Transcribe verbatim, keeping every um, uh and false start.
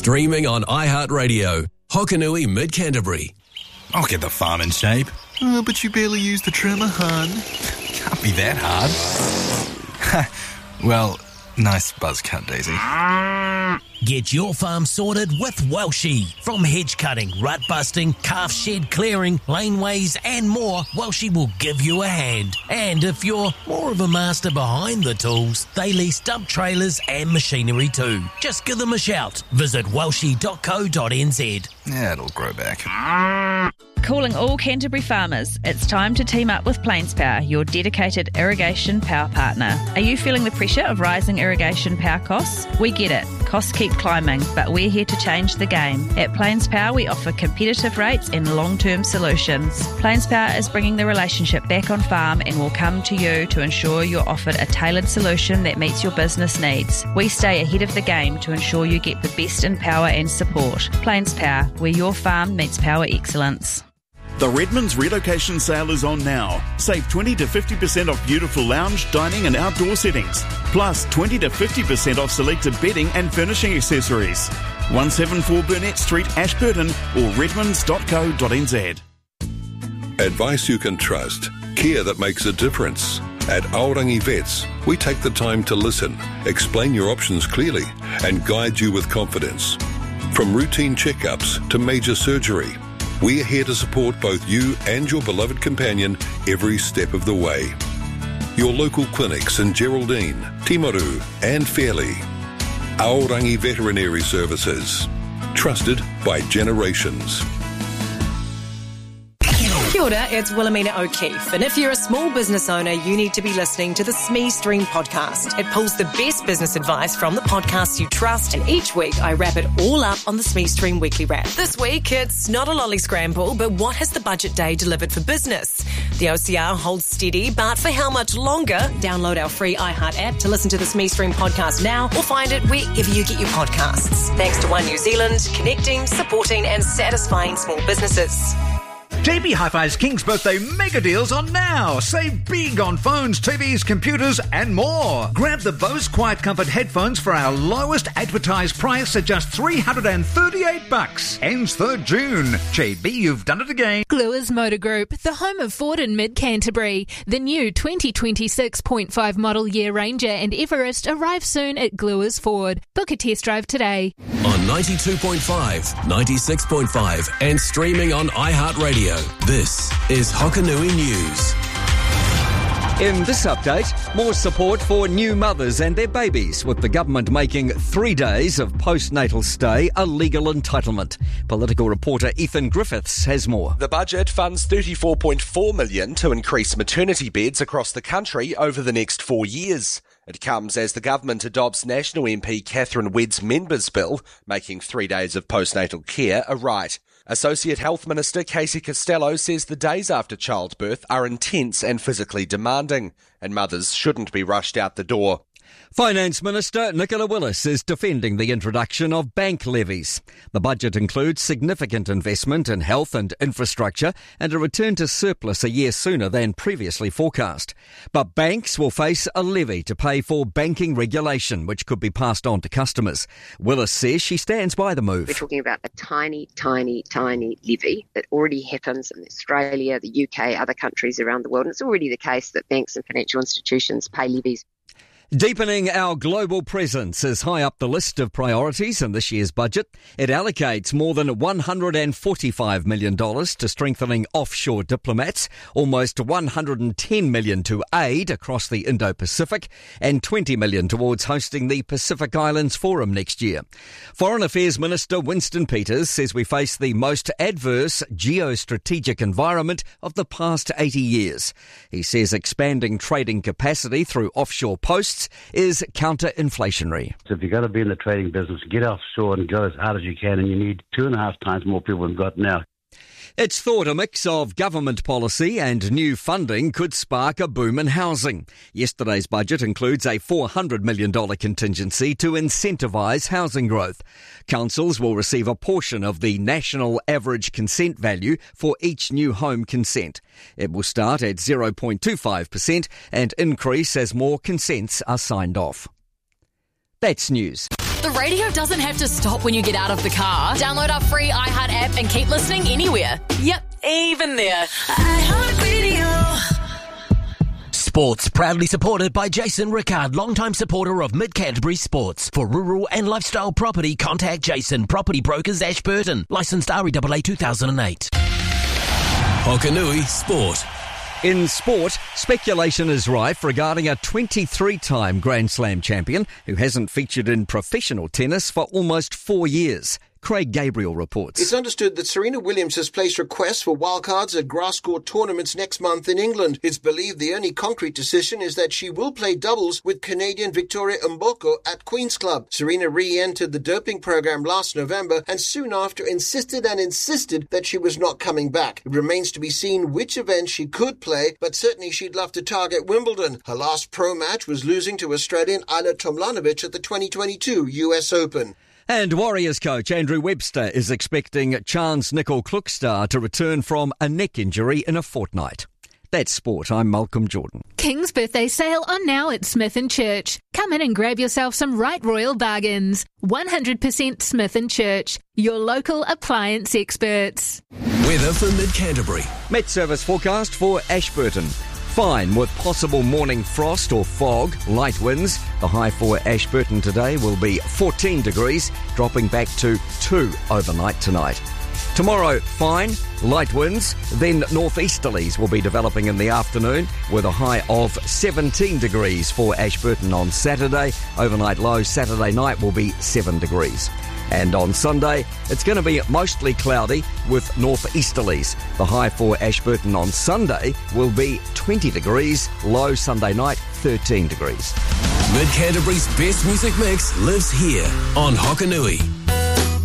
Streaming on iHeartRadio. Hokanui Mid-Canterbury. I'll get the farm in shape. Oh, but you barely use the trimmer, hun. Can't be that hard. Well, nice buzz cut, Daisy. Get your farm sorted with Welshie. From hedge cutting, rut busting, calf shed clearing, laneways and more, Welshie will give you a hand. And if you're more of a master behind the tools, they lease dump trailers and machinery too. Just give them a shout. Visit welshie dot co dot n z. Yeah, it'll grow back. Calling all Canterbury farmers, it's time to team up with Plains Power, your dedicated irrigation power partner. Are you feeling the pressure of rising irrigation power costs? We get it. Costs keep climbing, but we're here to change the game. At Plains Power, we offer competitive rates and long-term solutions. Plains Power is bringing the relationship back on farm and will come to you to ensure you're offered a tailored solution that meets your business needs. We stay ahead of the game to ensure you get the best in power and support. Plains Power, where your farm meets power excellence. The Redmond's relocation sale is on now. Save twenty to fifty percent off beautiful lounge, dining and outdoor settings. Plus twenty to fifty percent off selected bedding and furnishing accessories. one seventy-four Burnett Street, Ashburton or redmonds dot co dot n z. Advice you can trust. Care that makes a difference. At Aorangi Vets, we take the time to listen, explain your options clearly and guide you with confidence. From routine checkups to major surgery, we're here to support both you and your beloved companion every step of the way. Your local clinics in Geraldine, Timaru and Fairley. Aorangi Veterinary Services. Trusted by generations. Kia ora, it's Wilhelmina O'Keefe, and if you're a small business owner, you need to be listening to the S M E Stream podcast. It pulls the best business advice from the podcasts you trust, and each week I wrap it all up on the S M E Stream Weekly Wrap. This week, it's not a lolly scramble, but what has the budget day delivered for business? The O C R holds steady, but for how much longer? Download our free iHeart app to listen to the S M E Stream podcast now, or find it wherever you get your podcasts. Thanks to One New Zealand, connecting, supporting and satisfying small businesses. J B Hi-Fi's King's Birthday mega deals on now. Save big on phones, T Vs, computers and more. Grab the Bose Quiet Comfort headphones for our lowest advertised price at just three hundred thirty-eight bucks. Ends third June. J B, you've done it again. Gluers Motor Group, the home of Ford in Mid-Canterbury. The new twenty twenty-six point five model year Ranger and Everest arrive soon at Gluers Ford. Book a test drive today. On ninety-two point five, ninety-six point five and streaming on iHeartRadio. This is Hokanui News. In this update, more support for new mothers and their babies, with the government making three days of postnatal stay a legal entitlement. Political reporter Ethan Griffiths has more. The budget funds thirty-four point four million dollars to increase maternity beds across the country over the next four years. It comes as the government adopts National M P Catherine Wedd's members' bill, making three days of postnatal care a right. Associate Health Minister Casey Costello says the days after childbirth are intense and physically demanding, and mothers shouldn't be rushed out the door. Finance Minister Nicola Willis is defending the introduction of bank levies. The budget includes significant investment in health and infrastructure and a return to surplus a year sooner than previously forecast. But banks will face a levy to pay for banking regulation, which could be passed on to customers. Willis says she stands by the move. We're talking about a tiny, tiny, tiny levy that already happens in Australia, the U K, other countries around the world. And it's already the case that banks and financial institutions pay levies. Deepening our global presence is high up the list of priorities in this year's budget. It allocates more than one hundred forty-five million dollars to strengthening offshore diplomats, almost one hundred ten million dollars to aid across the Indo-Pacific, and twenty million dollars towards hosting the Pacific Islands Forum next year. Foreign Affairs Minister Winston Peters says we face the most adverse geostrategic environment of the past eighty years. He says expanding trading capacity through offshore posts is counter-inflationary. So if you're going to be in the trading business, get offshore and go as hard as you can, and you need two and a half times more people than we've got now. It's thought a mix of government policy and new funding could spark a boom in housing. Yesterday's budget includes a four hundred million dollars contingency to incentivise housing growth. Councils will receive a portion of the national average consent value for each new home consent. It will start at zero point two five percent and increase as more consents are signed off. That's news. The radio doesn't have to stop when you get out of the car. Download our free iHeart app and keep listening anywhere. Yep, even there. iHeartRadio. Sports proudly supported by Jason Rickard, longtime supporter of Mid Canterbury Sports. For rural and lifestyle property, contact Jason, Property Brokers, Ashburton. Licensed R E A A two thousand eight. Hokanui Sport. In sport, speculation is rife regarding a twenty-three-time Grand Slam champion who hasn't featured in professional tennis for almost four years. Craig Gabriel reports. It's understood that Serena Williams has placed requests for wildcards at grass court tournaments next month in England. It's believed the only concrete decision is that she will play doubles with Canadian Victoria Mboko at Queen's Club. Serena re-entered the doping program last November and soon after insisted and insisted that she was not coming back. It remains to be seen which event she could play, but certainly she'd love to target Wimbledon. Her last pro match was losing to Australian Ajla Tomljanovic at the twenty twenty-two U S Open. And Warriors coach Andrew Webster is expecting Chance Nicol-Klukstad to return from a neck injury in a fortnight. That's sport. I'm Malcolm Jordan. King's birthday sale on now at Smith and Church. Come in and grab yourself some right royal bargains. one hundred percent Smith and Church, your local appliance experts. Weather for Mid-Canterbury. Met Service forecast for Ashburton. Fine with possible morning frost or fog, light winds. The high for Ashburton today will be fourteen degrees, dropping back to two overnight tonight. Tomorrow, fine, light winds, then northeasterlies will be developing in the afternoon with a high of seventeen degrees for Ashburton on Saturday. Overnight low Saturday night will be seven degrees. And on Sunday, it's going to be mostly cloudy with northeasterlies. The high for Ashburton on Sunday will be twenty degrees, low Sunday night thirteen degrees. Mid Canterbury's best music mix lives here on Hokanui.